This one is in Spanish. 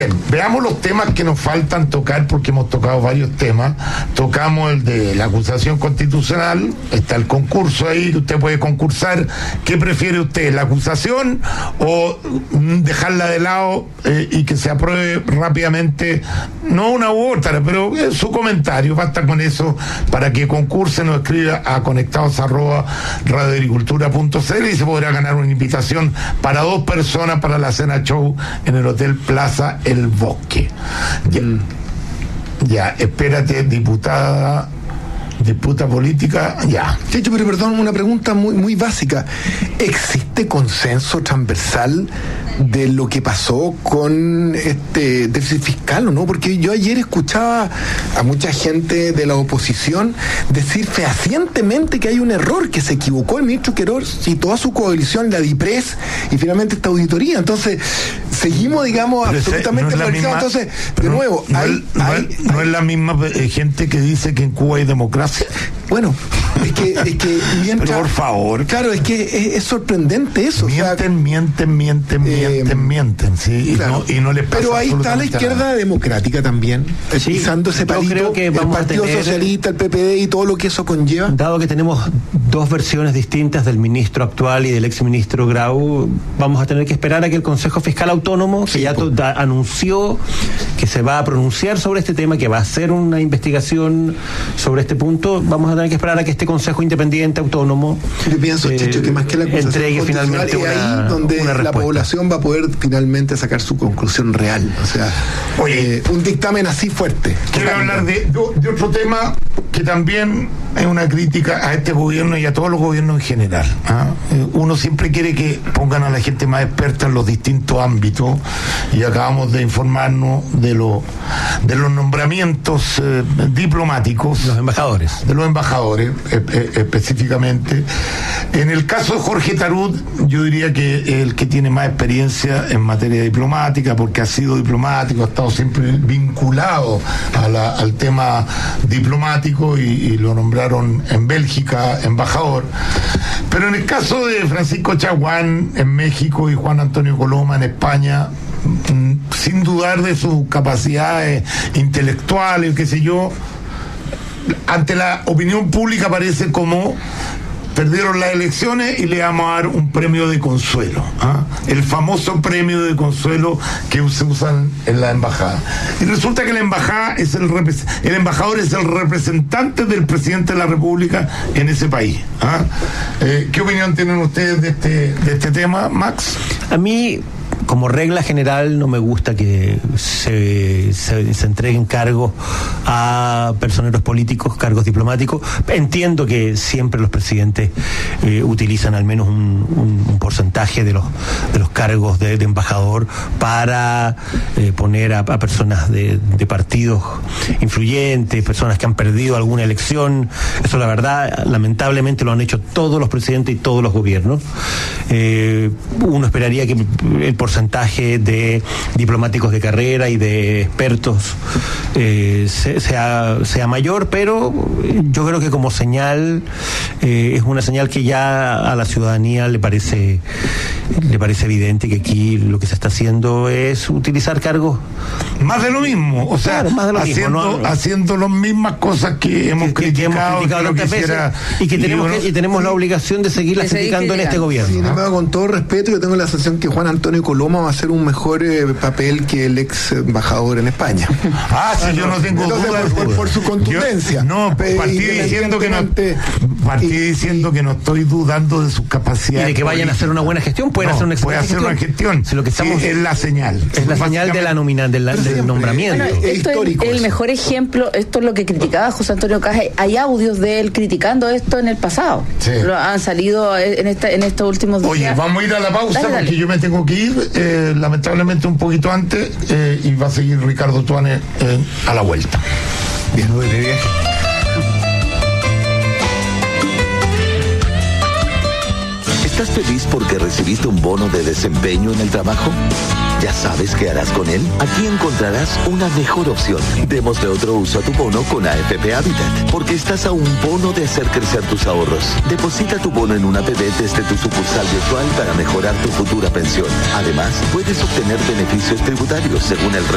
veamos los temas que nos faltan tocar, porque hemos tocado varios temas. Tocamos el de la acusación constitucional, está el concurso ahí, que usted puede concursar. ¿Qué prefiere usted, la acusación o dejarla de lado y que se apruebe rápidamente? No una u otra, pero su comentario, basta con eso para que concurse, nos escriba a conectados@radioagricultura.cl y se podrá ganar una invitación para 2 personas para la cena show en el Hotel Plaza El Bosque. Ya, espérate, disputa política, ya. Checho, pero perdón, una pregunta muy básica. ¿Existe consenso transversal de lo que pasó con este déficit fiscal o no? Porque yo ayer escuchaba a mucha gente de la oposición decir fehacientemente que hay un error, que se equivocó el ministro Querós y toda su coalición, la DIPRES y finalmente esta auditoría. Entonces, seguimos, digamos, pero absolutamente polarizados. Entonces, de nuevo, no es la misma gente que dice que en Cuba hay democracia. Bueno, es que mientras... Pero por favor. Claro, es que es sorprendente eso. Mienten, sí, claro. y no les pasa. Pero ahí está la izquierda democrática también, pisando ese palito, creo que el Partido Socialista, el PPD y todo lo que eso conlleva. Dado que tenemos 2 versiones distintas del ministro actual y del exministro Grau, vamos a tener que esperar a que el Consejo Fiscal Autónomo, que ya anunció que se va a pronunciar sobre este tema, que va a hacer una investigación sobre este punto, vamos a tener que esperar a que este Consejo Independiente Autónomo, yo pienso, Checho, que más que la acusación entregue finalmente es ahí donde la población va a poder finalmente sacar su conclusión real. O sea, un dictamen así fuerte. Quiero hablar de otro tema que también es una crítica a este gobierno y a todos los gobiernos en general. Uno siempre quiere que pongan a la gente más experta en los distintos ámbitos, y acabamos de informarnos de los nombramientos diplomáticos. De los embajadores, específicamente. En el caso de Jorge Tarut, yo diría que es el que tiene más experiencia en materia diplomática, porque ha sido diplomático, ha estado siempre vinculado al tema diplomático y lo nombraron en Bélgica embajador. Pero en el caso de Francisco Chaguán en México y Juan Antonio Coloma en España, sin dudar de sus capacidades intelectuales, qué sé yo, ante la opinión pública parece como perdieron las elecciones y le vamos a dar un premio de consuelo, el famoso premio de consuelo que se usan en la embajada. Y resulta que la embajada el embajador es el representante del presidente de la República en ese país. ¿Qué opinión tienen ustedes de este tema, Max? A mí, como regla general, no me gusta que se entreguen cargos a personeros políticos, cargos diplomáticos. Entiendo que siempre los presidentes utilizan al menos un porcentaje de los cargos de embajador para poner a personas de partidos influyentes, personas que han perdido alguna elección. Eso, la verdad, lamentablemente lo han hecho todos los presidentes y todos los gobiernos. Uno esperaría que el porcentaje de diplomáticos de carrera y de expertos sea mayor, pero yo creo que como señal es una señal que ya a la ciudadanía le parece evidente que aquí lo que se está haciendo es utilizar cargos más de lo mismo, o sea, claro, haciendo las mismas cosas que hemos criticado y tenemos la obligación de seguirlas criticando en este gobierno. Sin embargo, con todo respeto, yo tengo la sensación que Juan Antonio Coloma va a hacer un mejor papel que el ex embajador en España. Sí, yo no tengo duda por su contundencia. Partí diciendo que no estoy dudando de sus capacidades. Y de que vayan a hacer una buena gestión, pueden hacer una excelente gestión. Si lo que estamos es la señal. Es la señal de la nómina, del nombramiento. Bueno, esto es el mejor ejemplo. Esto es lo que criticaba José Antonio Caje. Hay audios de él criticando esto en el pasado. Sí. Han salido en estos últimos días. Oye, vamos a ir a la pausa porque yo me tengo que ir, lamentablemente un poquito antes, y va a seguir Ricardo Tuane a la vuelta. Bien, de viaje. ¿Estás feliz porque recibiste un bono de desempeño en el trabajo? ¿Ya sabes qué harás con él? Aquí encontrarás una mejor opción. Démosle otro uso a tu bono con AFP Habitat, porque estás a un bono de hacer crecer tus ahorros. Deposita tu bono en una APB desde tu sucursal virtual para mejorar tu futura pensión. Además, puedes obtener beneficios tributarios según el